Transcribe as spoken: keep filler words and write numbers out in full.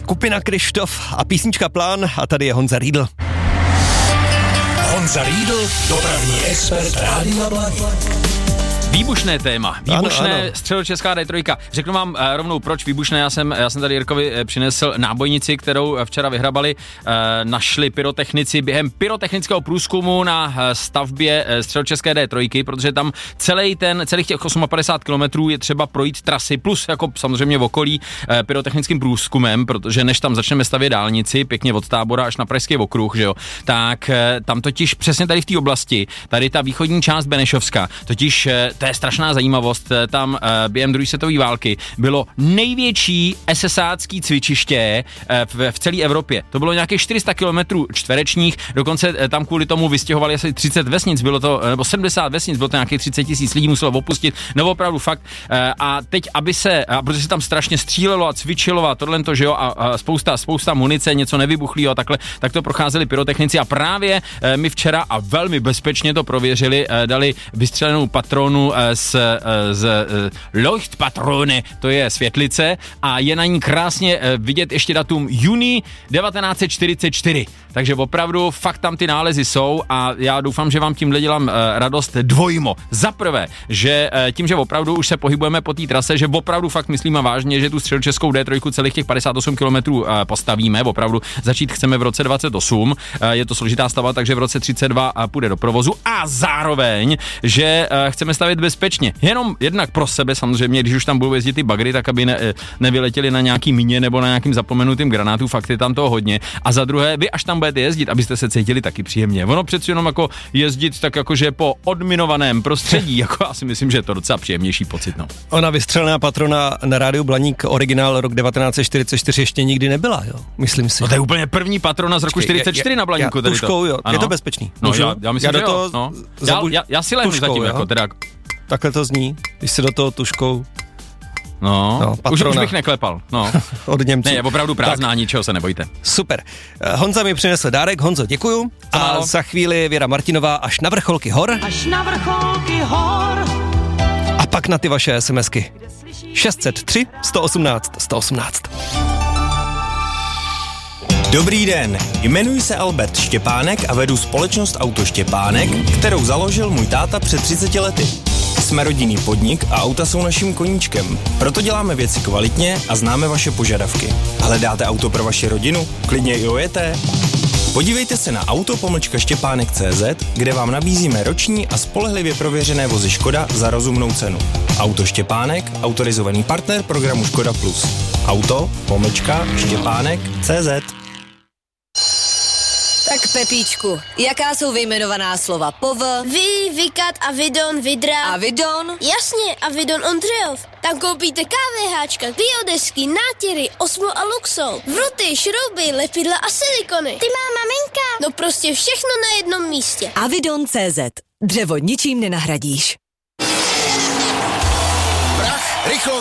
skupina Krištof a písnička Plán a tady je Honza Riedl. Honza Riedl, dopravní expert Rádia Blaník. Výbušné téma, výbušné ano, ano. středočeská D tři. Řeknu vám uh, rovnou proč výbušné, já jsem, já jsem tady Jirkovi uh, přinesl nábojnici, kterou včera vyhrabali, uh, našli pyrotechnici během pyrotechnického průzkumu na uh, stavbě uh, středočeské D tři, protože tam celý ten, celých těch padesát osm kilometrů je třeba projít trasy, plus jako samozřejmě v okolí uh, pyrotechnickým průzkumem, protože než tam začneme stavět dálnici, pěkně od Tábora až na Pražský okruh, že jo, tak uh, tam totiž přesně tady v té oblasti, tady ta východní část Benešovska, totiž uh, to je strašná zajímavost, tam uh, během druhé světové války bylo největší esesácký cvičiště uh, v, v celé Evropě. To bylo nějakých čtyři sta kilometrů čtverečních, dokonce uh, tam kvůli tomu vystěhovali asi třicet vesnic, bylo to, nebo sedmdesát vesnic, bylo to nějakých třicet tisíc lidí, muselo opustit, no opravdu fakt. Uh, a teď, aby se, a protože se tam strašně střílelo a cvičilo a tohle to, že jo, a, a spousta, spousta munice, něco nevybuchlého a takhle, tak to procházeli pyrotechnici a právě uh, my včera a velmi bezpečně to prověřili, uh, dali vystřelenou patronu z, z Leuchtpatrone, to je světlice a je na ní krásně vidět ještě datum juni devatenáct set čtyřicet čtyři. Takže opravdu fakt tam ty nálezy jsou a já doufám, že vám tímhle dělám radost dvojmo. Za prvé, že tím, že opravdu už se pohybujeme po té trase, že opravdu fakt myslíme vážně, že tu středočeskou D tři celých těch padesát osm kilometrů postavíme, opravdu začít chceme v roce dvacet osm, je to složitá stavba, takže v roce třicet dva půjde do provozu a zároveň, že chceme stavět bezpečně. Jenom jednak pro sebe samozřejmě, když už tam budou jezdit ty bagry, tak aby ne, nevyletěli na nějaký mině nebo na nějakým zapomenutým granátu, fakt je tam toho hodně. A za druhé, vy až tam budete jezdit, abyste se cítili taky příjemně. Ono přeci jenom jako jezdit tak jakože po odminovaném prostředí, jako já si myslím, že je to docela příjemnější pocit, no. Ona vystřelená patrona na rádiu Blaník originál rok devatenáct set čtyřicet čtyři ještě nikdy nebyla, jo. Myslím si. No to je úplně první patrona z roku čtyřicet čtyři na Blaníku. Já, tuškou, jo. Je to bezpečný. No, já, já myslím, já že do jo. No. Zabu... Já, já si lehnu zatím, jako teda. Takhle to zní, když si do toho tuškou. No, no už, už bych neklepal, no. Od Němců. Ne, je opravdu prázdná, tak. Ničeho se nebojte. Super. Honza mi přinesl dárek, Honzo, děkuju. A málo. Za chvíli Věra Martinová až na vrcholky hor. Až na vrcholky hor. A pak na ty vaše SMSky. šest set tři, sto osmnáct, sto osmnáct. Dobrý den, jmenuji se Albert Štěpánek a vedu společnost Auto Štěpánek, kterou založil můj táta před třiceti lety. Jsme rodinný podnik a auta jsou naším koníčkem. Proto děláme věci kvalitně a známe vaše požadavky. Hledáte auto pro vaši rodinu? Klidně i ojeté? Podívejte se na auto pomlčka štěpánek tečka cé zet, kde vám nabízíme roční a spolehlivě prověřené vozy Škoda za rozumnou cenu. Auto Štěpánek, autorizovaný partner programu Škoda Plus. Auto pomlčka štěpánek tečka cé zet. Tak Pepíčku, jaká jsou vyjmenovaná slova pov? Vy, vykat, avidon, vidra. Avidon? Jasně, avidon Ondřejov. Tam koupíte KVHčka, biodesky, nátěry, Osmo a Luxol, vruty, šrouby, lepidla a silikony. Ty má maminka. No prostě všechno na jednom místě. Avidon tečka cé zet. Dřevo ničím nenahradíš. Prach, rychlost.